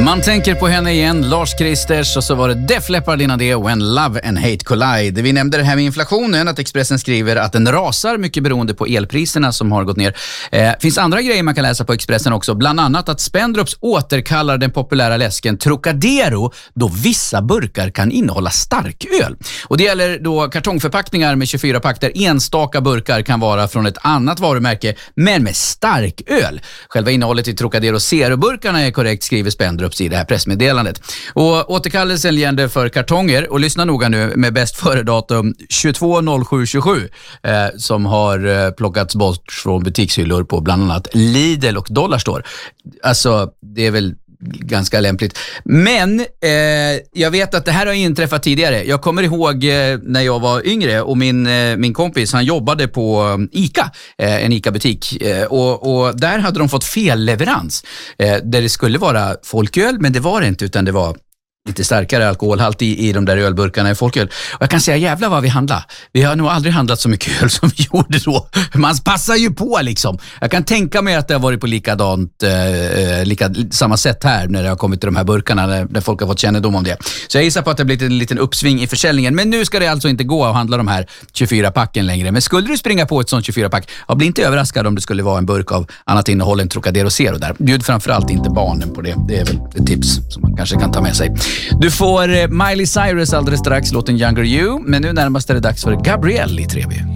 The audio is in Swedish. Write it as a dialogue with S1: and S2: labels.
S1: Man tänker på henne igen, Lars Kristers, och så var det Def Leppard innan det, When Love and Hate Collide. Vi nämnde det här med inflationen, att Expressen skriver att den rasar mycket beroende på elpriserna som har gått ner. Finns andra grejer man kan läsa på Expressen också, bland annat att Spendrups återkallar den populära läsken Trocadero då vissa burkar kan innehålla starköl. Och det gäller då kartongförpackningar med 24-pack där enstaka burkar kan vara från ett annat varumärke men med starköl. Själva innehållet i Trocadero Zero-burkarna är korrekt, skriver Spendrups i det här pressmeddelandet. Och återkallelsen gäller för kartonger, och lyssna noga nu, med bäst före datum 22.07.27 som har plockats bort från butikshyllor på bland annat Lidl och Dollarstore. Alltså, det är väl ganska lämpligt. Men jag vet att det här har inträffat tidigare. Jag kommer ihåg när jag var yngre och min kompis, han jobbade på ICA, en ICA-butik. Och där hade de fått fel leverans. Där det skulle vara folköl, men det var det inte, utan det var lite starkare alkoholhalt i de där ölburkarna i folköl. Och jag kan säga, jävla vad vi handlar. Vi har nog aldrig handlat så mycket öl som vi gjorde då. Man passar ju på liksom. Jag kan tänka mig att det har varit på samma sätt här när det har kommit till de här burkarna, när folk har fått kännedom om det. Så jag gissar på att det har blivit en liten uppsving i försäljningen. Men nu ska det alltså inte gå att handla de här 24-packen längre. Men skulle du springa på ett sånt 24-pack, bli inte överraskad om det skulle vara en burk av annat innehåll än Trocadero Zero där. Bjud framförallt inte barnen på det. Det är väl ett tips som man kanske kan ta med sig. Du får Miley Cyrus alldeles strax, låten Younger You, men nu närmast är det dags för Gabrielle i 3B.